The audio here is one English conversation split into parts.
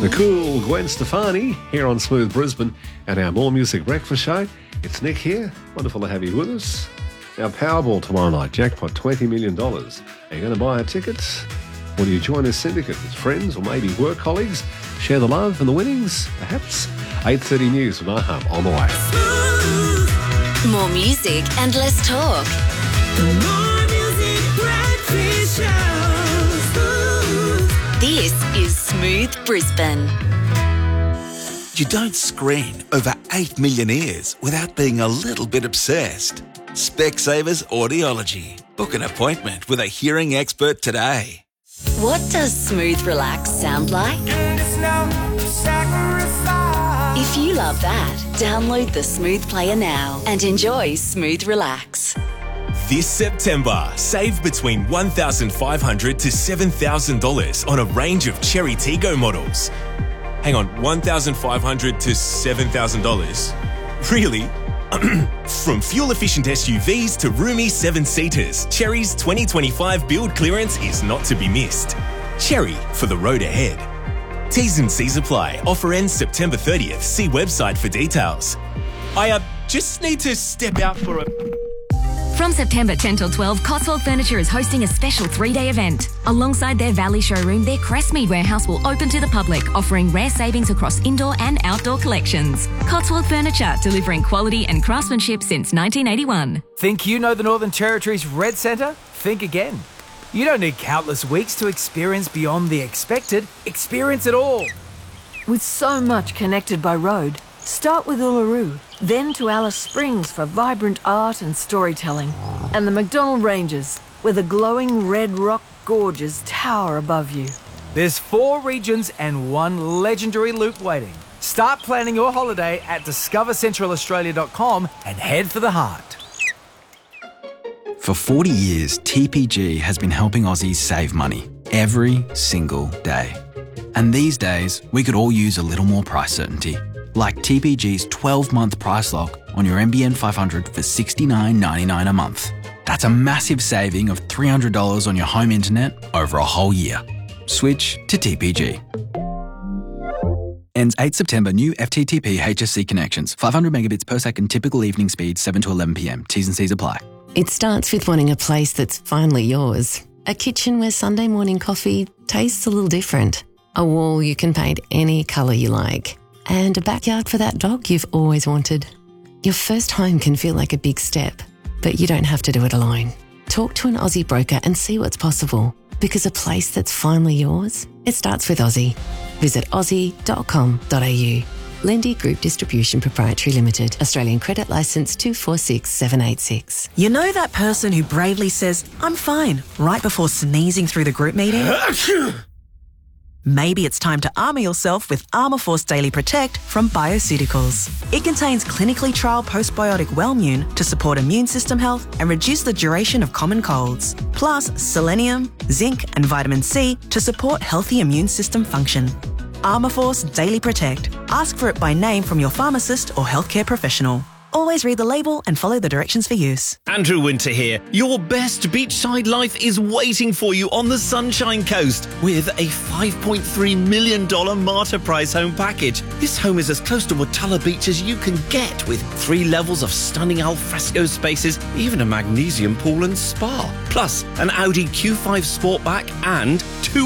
The cool Gwen Stefani here on Smooth Brisbane and our More Music Breakfast Show. It's Nick here. Wonderful to have you with us. Our Powerball tomorrow night, jackpot $20 million. Are you going to buy our tickets? Or do you join a syndicate with friends or maybe work colleagues? Share the love and the winnings, perhaps? 8:30 News with iHub on the way. More music and less talk. The More Music Breakfast Show. This is Smooth Brisbane. You don't screen over 8 million ears without being a little bit obsessed. Specsavers Audiology. Book an appointment with a hearing expert today. What does Smooth Relax sound like? If you love that, download the Smooth Player now and enjoy Smooth Relax. This September, save between $1,500 to $7,000 on a range of Cherry Tiggo models. Hang on, $1,500 to $7,000? Really? From fuel-efficient SUVs to roomy 7-seaters, Cherry's 2025 build clearance is not to be missed. Cherry for the road ahead. T's and C's apply. Offer ends September 30th. See website for details. I just need to step out for a... From September 10 till 12, Cotswold Furniture is hosting a special 3-day event. Alongside their Valley showroom, their Crestmead warehouse will open to the public, offering rare savings across indoor and outdoor collections. Cotswold Furniture, delivering quality and craftsmanship since 1981. Think you know the Northern Territory's Red Centre? Think again. You don't need countless weeks to experience beyond the expected. Experience it all. With so much connected by road, start with Uluru, then to Alice Springs for vibrant art and storytelling, and the McDonnell Ranges, where the glowing red rock gorges tower above you. There's 4 regions and 1 legendary loop waiting. Start planning your holiday at discovercentralaustralia.com and head for the heart. For 40 years, TPG has been helping Aussies save money every single day. And these days, we could all use a little more price certainty. Like TPG's 12-month price lock on your NBN 500 for $69.99 a month. That's a massive saving of $300 on your home internet over a whole year. Switch to TPG. Ends 8 September. New FTTP HSC connections. 500 megabits per second. Typical evening speed 7 to 11 p.m. T's and C's apply. It starts with wanting a place that's finally yours. A kitchen where Sunday morning coffee tastes a little different. A wall you can paint any colour you like. And a backyard for that dog you've always wanted. Your first home can feel like a big step, but you don't have to do it alone. Talk to an Aussie broker and see what's possible, because a place that's finally yours, it starts with Aussie. Visit aussie.com.au. Lendy Group Distribution Proprietary Limited. Australian Credit Licence 246786. You know that person who bravely says, "I'm fine," right before sneezing through the group meeting? Maybe it's time to armour yourself with Armour Force Daily Protect from Bioceuticals. It contains clinically trialled postbiotic Wellmune to support immune system health and reduce the duration of common colds. Plus selenium, zinc and vitamin C to support healthy immune system function. Armour Force Daily Protect. Ask for it by name from your pharmacist or healthcare professional. Always read the label and follow the directions for use. Andrew Winter here. Your best beachside life is waiting for you on the Sunshine Coast with a $5.3 million Marta Price home package. This home is as close to Watala Beach as you can get, with 3 levels of stunning alfresco spaces, even a magnesium pool and spa. Plus, an Audi Q5 Sportback and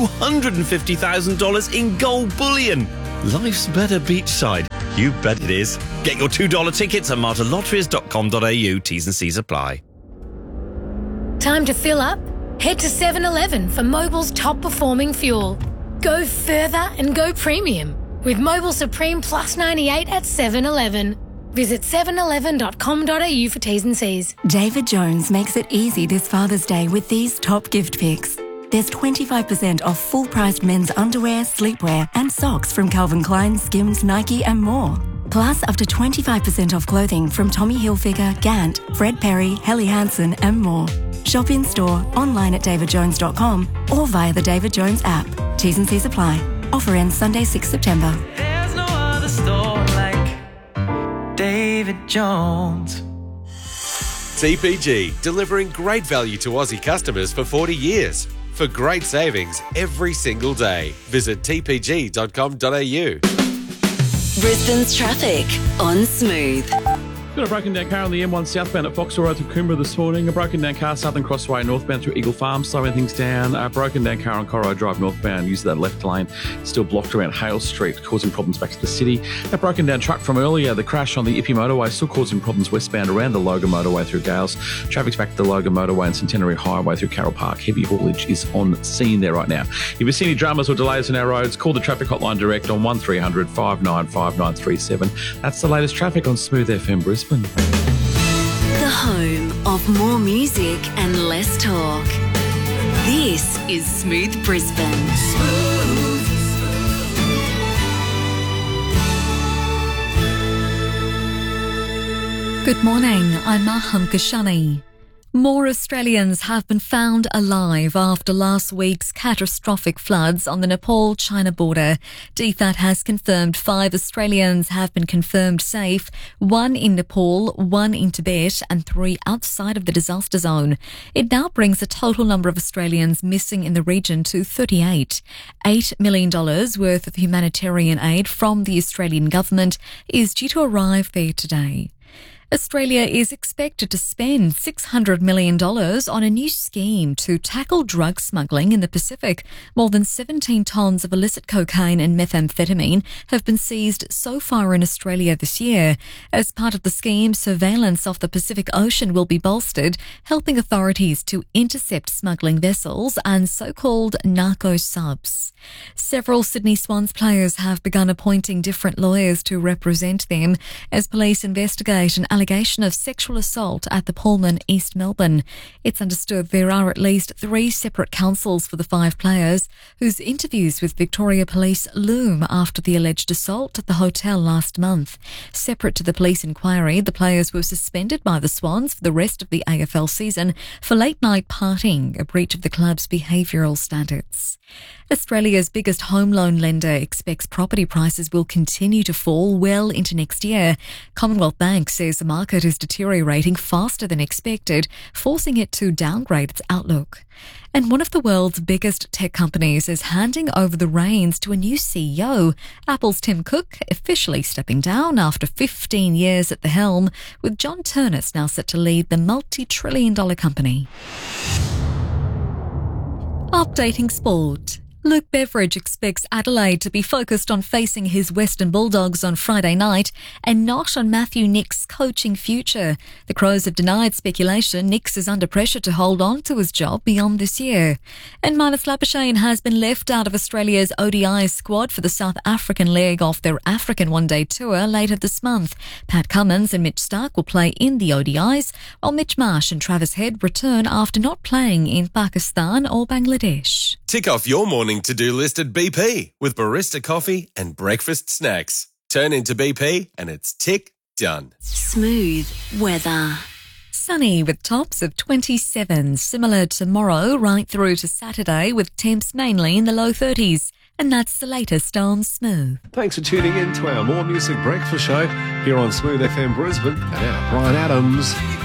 $250,000 in gold bullion. Life's better beachside. You bet it is. Get your $2 tickets at martalotteries.com.au. T's and C's apply. Time to fill up? Head to 7-Eleven for Mobil's top performing fuel. Go further and go premium with Mobil Supreme Plus 98 at 7-Eleven. Visit 7eleven.com.au for T's and C's. David Jones makes it easy this Father's Day with these top gift picks. There's 25% off full-priced men's underwear, sleepwear and socks from Calvin Klein, Skims, Nike and more. Plus up to 25% off clothing from Tommy Hilfiger, Gant, Fred Perry, Helly Hansen and more. Shop in-store, online at davidjones.com or via the David Jones app. T's and C's apply. Offer ends Sunday 6 September. There's no other store like David Jones. TPG, delivering great value to Aussie customers for 40 years. for great savings every single day. Visit tpg.com.au. Brisbane's traffic on Smooth. Got a broken down car on the M1 southbound at Foxwell Road through Coomera this morning. A broken down car Southern Crossway northbound through Eagle Farm, slowing things down. A broken down car on Corro Drive northbound, using that left lane, still blocked around Hale Street, causing problems back to the city. That broken down truck from earlier, the crash on the Ippy motorway, still causing problems westbound around the Logan motorway through Gales. Traffic's back to the Logan motorway and Centenary Highway through Carroll Park. Heavy haulage is on scene there right now. If you see any dramas or delays on our roads, call the traffic hotline direct on 1300 595937. That's the latest traffic on Smooth FM Brisbane. The home of more music and less talk. This is Smooth Brisbane. Good morning, I'm Maham Kashani. More Australians have been found alive after last week's catastrophic floods on the Nepal-China border. DFAT has confirmed 5 Australians have been confirmed safe, 1 in Nepal, 1 in Tibet and 3 outside of the disaster zone. It now brings the total number of Australians missing in the region to 38. $8 million worth of humanitarian aid from the Australian government is due to arrive there today. Australia is expected to spend $600 million on a new scheme to tackle drug smuggling in the Pacific. More than 17 tonnes of illicit cocaine and methamphetamine have been seized so far in Australia this year. As part of the scheme, surveillance of the Pacific Ocean will be bolstered, helping authorities to intercept smuggling vessels and so-called narco subs. Several Sydney Swans players have begun appointing different lawyers to represent them as police investigate an allegation of sexual assault at the Pullman, East Melbourne. It's understood there are at least 3 separate counsels for the 5 players whose interviews with Victoria Police loom after the alleged assault at the hotel last month. Separate to the police inquiry, the players were suspended by the Swans for the rest of the AFL season for late-night partying, a breach of the club's behavioural standards. Australia's biggest home loan lender expects property prices will continue to fall well into next year. Commonwealth Bank says the market is deteriorating faster than expected, forcing it to downgrade its outlook. And one of the world's biggest tech companies is handing over the reins to a new CEO. Apple's Tim Cook officially stepping down after 15 years at the helm, with John Ternus now set to lead the multi-trillion-dollar company. Updating sport. Luke Beveridge expects Adelaide to be focused on facing his Western Bulldogs on Friday night and not on Matthew Nicks' coaching future. The Crows have denied speculation Nicks is under pressure to hold on to his job beyond this year. And Marnus Labuschagne has been left out of Australia's ODI squad for the South African leg of their African one-day tour later this month. Pat Cummins and Mitch Starc will play in the ODIs, while Mitch Marsh and Travis Head return after not playing in Pakistan or Bangladesh. Tick off your morning to-do list at BP with barista coffee and breakfast snacks. Turn into BP and it's tick done. Smooth weather. Sunny with tops of 27, similar tomorrow right through to Saturday with temps mainly in the low 30s. And that's the latest on Smooth. Thanks for tuning in to our More Music Breakfast Show here on Smooth FM Brisbane and our Brian Adams.